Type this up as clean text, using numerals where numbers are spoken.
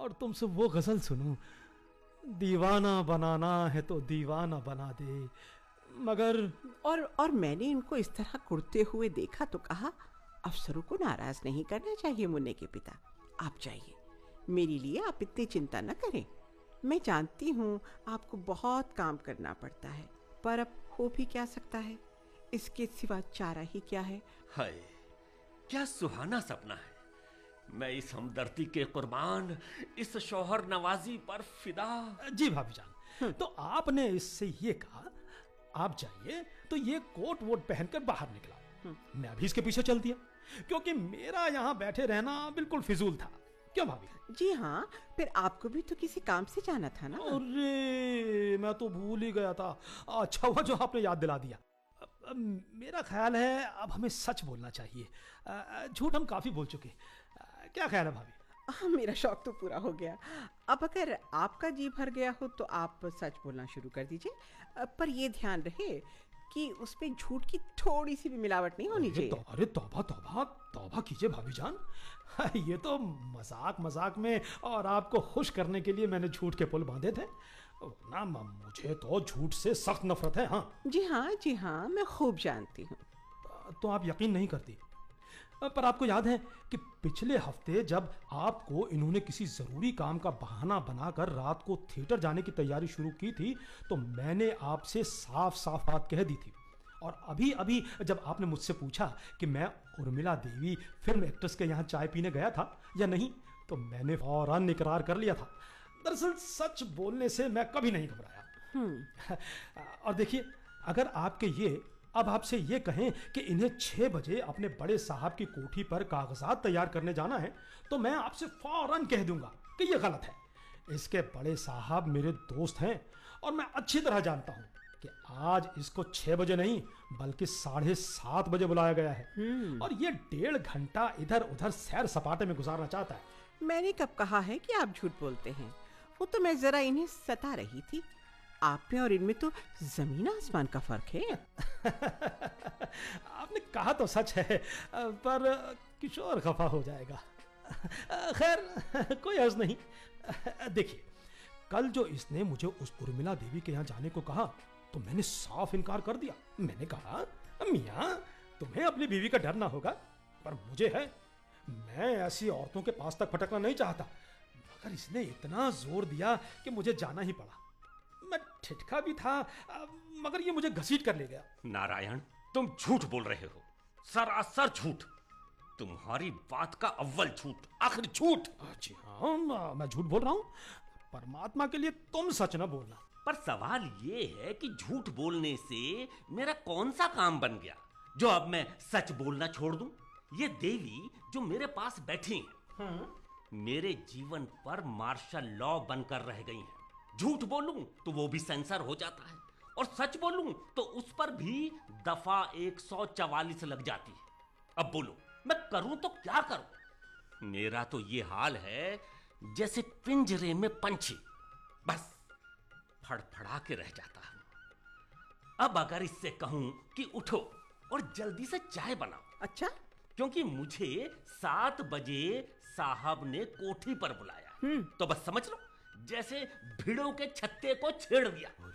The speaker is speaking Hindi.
और तुमसे वो गजल सुनूं, दीवाना बनाना है तो दीवाना बना दे, मगर और मैंने इनको इस तरह कुड़ते हुए देखा तो कहा, अफसरों को नाराज नहीं करना चाहिए मुन्ने के पिता। आप जाइए, मेरे लिए आप इतनी चिंता न करें। मैं जानती हूँ आपको बहुत काम करना पड़ता है, पर अब हो भी क्या सकता है, इसके सिवा चारा ही क्या है। हाय, क्या सुहाना सपना है। मैं इस हमदर्दी के कुर्बान, इस शौहर नवाजी पर फिदा। जी भाभी जान, तो आपने इससे ये कहा आप जाइए, तो ये कोट वोट पहनकर बाहर निकला। मैं भी इसके पीछे चल दिया, क्योंकि मेरा यहाँ बैठे रहना बिल्कुल फिजूल था। क्यों भाभी? जी हाँ, फिर आपको भी तो किसी काम से जाना था ना। अरे मैं तो भूल ही गया था। अच्छा हुआ जो आपने याद दिला दिया। मेरा ख्याल है अब हमें सच बोलना चाहिए, झूठ हम काफी बोल चुके। क्या ख्याल है भाभी? मेरा शौक तो पूरा हो गया। अब अगर आपका जी भर गया हो तो आप सच बोलना शुरू कर दीजिए, पर ये ध्यान रहे कि उसमें झूठ की थोड़ी सी भी मिलावट नहीं होनी चाहिए। अरे तौबा तौबा तौबा कीजिए भाभी जान, ये तो मजाक मजाक में और आपको खुश करने के लिए मैंने झूठ के पुल बांधे थे ना। मुझे तो झूठ से सख्त नफरत है। हाँ जी हाँ, मैं खूब जानती हूँ। तो आप यकीन नहीं करती, पर आपको याद है कि पिछले हफ्ते जब आपको इन्होंने किसी जरूरी काम का बहाना बनाकर रात को थिएटर जाने की तैयारी शुरू की थी, तो मैंने आपसे साफ साफ बात कह दी थी। और अभी अभी जब आपने मुझसे पूछा कि मैं उर्मिला देवी फिल्म एक्ट्रेस के यहाँ चाय पीने गया था या नहीं, तो मैंने फौरन इकरार कर लिया था। दरअसल सच बोलने से मैं कभी नहीं घबराया। और देखिए, अगर आपके ये अब आपसे ये कहें कि इन्हें 6 बजे अपने बड़े साहब की कोठी पर कागजात तैयार करने जाना है, तो मैं आपसे फौरन कह दूंगा कि ये गलत है। इसके बड़े साहब मेरे दोस्त हैं और मैं अच्छी तरह जानता हूं कि आज इसको 6 बजे नहीं बल्कि 7:30 बजे बुलाया गया है, और ये 1.5 घंटा इधर उधर सैर सपाटे में गुजारना चाहता है। मैंने कब कहा है कि आप झूठ बोलते हैं? वो तो मैं जरा इन्हें सता रही थी। आप में और इनमें तो जमीन आसमान का फर्क है। आपने कहा तो सच है, पर किशोर खफा हो जाएगा। खैर कोई अर्ज नहीं। देखिए, कल जो इसने मुझे उस उर्मिला देवी के यहाँ जाने को कहा, तो मैंने साफ इनकार कर दिया। मैंने कहा, मियाँ तुम्हें अपनी बीवी का डर ना होगा, पर मुझे है। मैं ऐसी औरतों के पास तक फटकना नहीं चाहता। मगर इसने इतना जोर दिया कि मुझे जाना ही पड़ा। मैं ठिठका भी था, मगर ये मुझे घसीट कर ले गया। नारायण, तुम झूठ बोल रहे हो, सरासर झूठ। तुम्हारी बात का अव्वल झूठ, आखिर झूठ। जी हाँ, मैं झूठ बोल रहा हूँ। परमात्मा के लिए तुम सच ना बोलना। पर सवाल ये है कि झूठ बोलने से मेरा कौन सा काम बन गया जो अब मैं सच बोलना छोड़ दूं? ये देवी जो मेरे पास बैठी हैं, मेरे जीवन पर मार्शल लॉ बनकर रह गई हैं। झूठ बोलूं तो वो भी सेंसर हो जाता है, और सच बोलूं तो उस पर भी दफा 144 लग जाती है। अब बोलो, मैं करूं तो क्या करूं? मेरा तो ये हाल है जैसे पिंजरे में पंछी, बस फड़फड़ा के रह जाता हूं। अब अगर इससे कहूं कि उठो और जल्दी से चाय बनाओ, अच्छा, क्योंकि मुझे 7 बजे साहब ने कोठी पर बुलाया, तो बस समझ लो जैसे भिड़ों के छत्ते को छेड़ दिया।